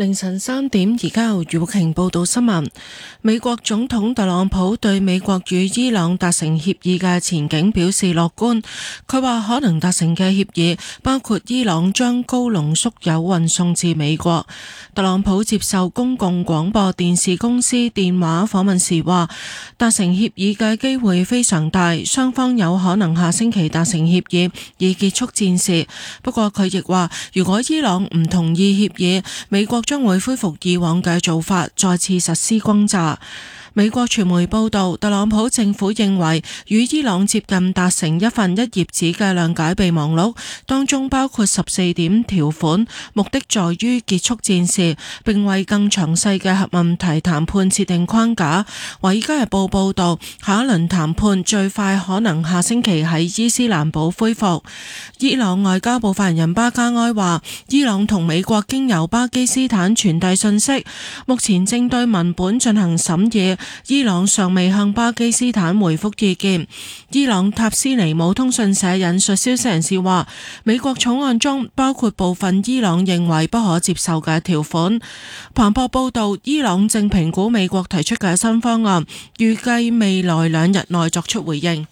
凌晨3點，而家由余寶瓊報道新聞。美國總統特朗普對美國與伊朗達成協議嘅前景表示樂觀。佢話可能達成嘅協議包括伊朗將高濃縮鈾運送至美國。特朗普接受公共廣播電視公司電話訪問時話，達成協議嘅機會非常大，雙方有可能下星期達成協議以結束戰事。不過佢亦話，如果伊朗唔同意協議，美國將會恢復以往嘅做法，再次實施轟炸。美國傳媒報道，特朗普政府認為與伊朗接近達成一份1頁紙嘅諒解備忘錄，當中包括14點條款，目的在於結束戰事，並為更詳細嘅核問題談判設定框架。《華爾街日報》報道，下一輪談判最快可能下星期喺伊斯蘭堡恢復。伊朗外交部發言人巴加埃話，伊朗同美國經由巴基斯坦傳遞信息，目前正對文本進行審議。伊朗尚未向巴基斯坦回覆意見。伊朗塔斯尼姆通訊社引述消息人士話，美國草案中包括部分伊朗認為不可接受嘅條款。彭博報道，伊朗正評估美國提出嘅新方案，預計未來2日內作出回應。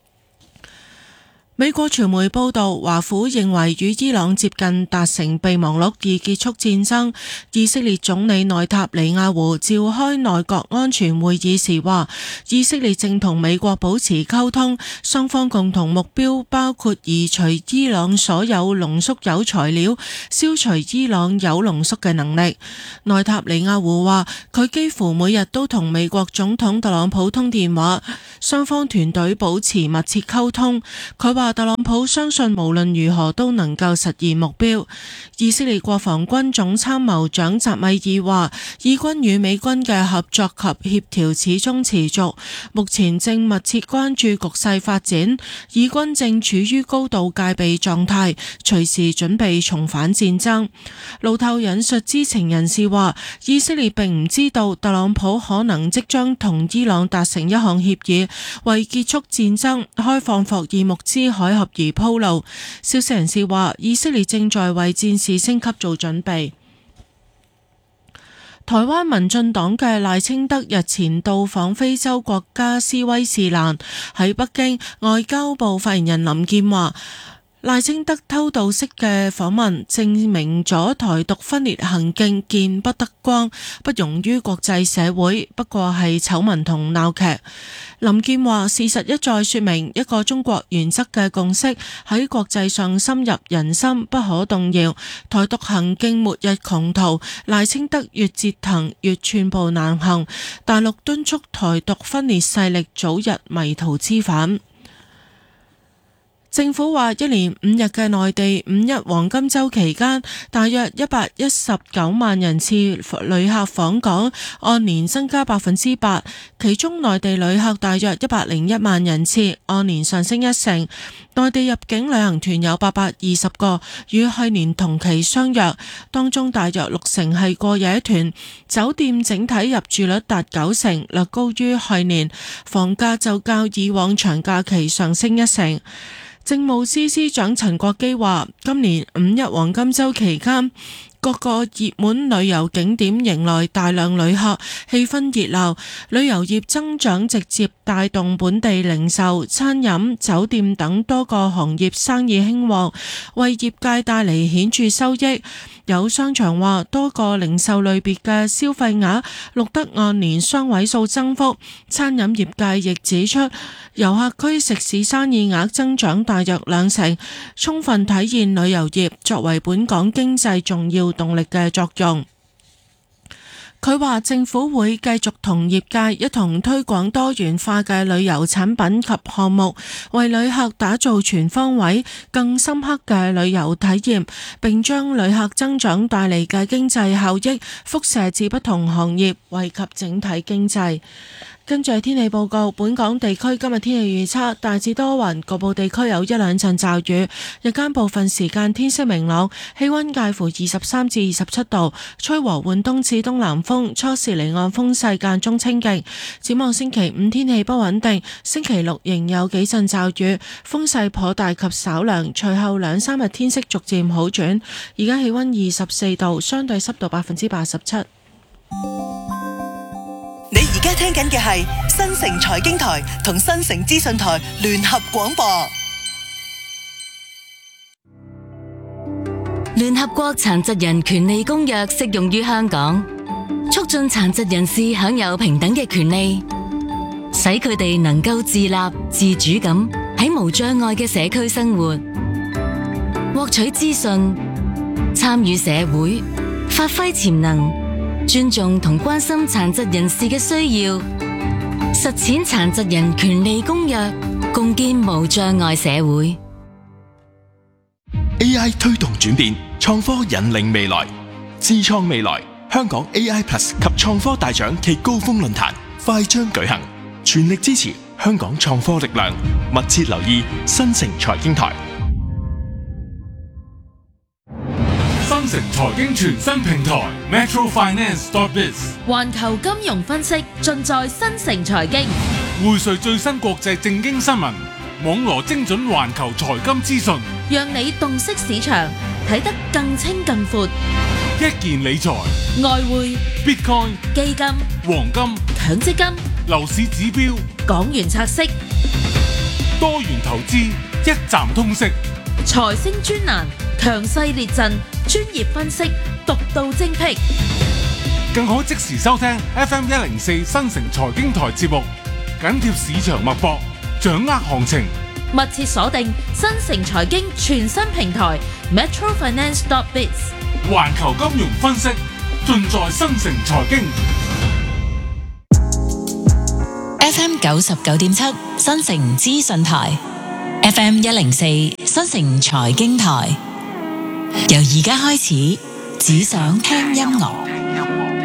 美國傳媒報道，華府認為與伊朗接近達成備忘錄以結束戰爭。以色列總理內塔尼亞胡召開內閣安全會議時話，以色列正同美國保持溝通，雙方共同目標包括移除伊朗所有濃縮鈾材料，消除伊朗鈾濃縮嘅能力。內塔尼亞胡話，佢幾乎每日都同美國總統特朗普通電話，雙方團隊保持密切溝通。佢話特朗普相信無論如何都能夠實現目標。以色列國防軍總參謀長扎米爾話，以軍與美軍嘅合作及協調始終持續，目前正密切關注局勢發展，以軍正處於高度戒備狀態，隨時準備重返戰爭。路透引述知情人士話，以色列並唔知道特朗普可能即將同伊朗達成一項協議，為結束戰爭、開放霍爾木茲海峽而鋪路。消息人士話，以色列正在為戰事升級做準備。台灣民進黨嘅賴清德日前到訪非洲國家斯威士蘭，喺北京，外交部發言人林健話，賴清德偷渡式嘅訪問證明咗台獨分裂行徑見不得光，不容於國際社會，不過係醜聞同鬧劇。林健話，事實一再說明一個中國原則嘅共識喺國際上深入人心，不可動搖。台獨行徑末日窮途，賴清德越折騰越寸步難行。大陸敦促台獨分裂勢力早日迷途知返。政府話，一連5日嘅內地5一黃金週期間，大約119萬人次旅客訪港，按年增加8%，其中內地旅客大約101萬人次，按年上升1成。內地入境旅行團有820個，與去年同期相若，當中大約6成係過夜團。酒店整體入住率達90%，略高於去年，房價就較以往長假期上升1成。政務司司長陳國基話，今年5一黃金週期間，各個熱門旅遊景點迎來大量旅客，氣氛熱鬧，旅遊業增長直接帶動本地零售、餐飲、酒店等多個行業生意興旺，為業界帶嚟顯著收益。有商場話，多個零售類別嘅消費額錄得按年雙位數增幅。餐飲業界亦指出，遊客區食肆生意額增長大約2成，充分體現旅遊業作為本港經濟重要動力嘅作用。佢話政府會繼續同業界一同推廣多元化嘅旅遊產品及項目，為旅客打造全方位、更深刻嘅旅遊體驗，並將旅客增長帶嚟嘅經濟效益輻射至不同行業，惠及整體經濟。 跟住係天氣報告，本港地區今日天氣預測大致多雲，局部地區有一兩陣驟雨，日間部分時間天色明朗，氣溫介乎23至27度，吹和緩東至東南風，初時離岸風勢間中清勁。展望星期五天氣不穩定，星期六仍有幾陣驟雨，風勢頗大及稍涼，隨後兩三日天色逐漸好轉。而家氣溫24度，相對濕度87%。 你而家聽緊嘅係新城財經台同新城資訊台聯合廣播。 聯合國殘疾人權利公約適用於香港，促進殘疾人士享有平等嘅權利，使佢哋能夠自立自主咁喺無障礙嘅社區生活，獲取資訊，參與社會，發揮潛能，尊重同關心殘疾人士嘅需要，實踐殘疾人權利公約，共建無障礙社會。 AI 推動轉變，創科引領未來，智創未來。香港 AI Plus 及創科大獎暨高峰論壇快將舉行，全力支持香港創科力量，密切留意新城財經台。 新城財經全新平台 metrofinance.biz， 環球金融分析盡在新城財經， 匯萃最新國際政經新聞，網羅精準環球財金資訊， 讓你洞悉市場，睇得更清更闊。 一鍵理財、 外匯、 Bitcoin、 基金、 黃金、 強積金、 樓市指標、 港元拆息、 多元投資，一站通識。 財星專欄，強勢列陣，專業分析，獨到精闢。 更可即時收聽 FM104 新城財經台節目，緊貼市場脈搏，掌握行情。 密切鎖定新城財經全新平台 metrofinance.biz， 環球金融分析盡在新城財經。 FM 99.7新城資訊台， FM 104新城財經台。由而家開始，只想聽音樂。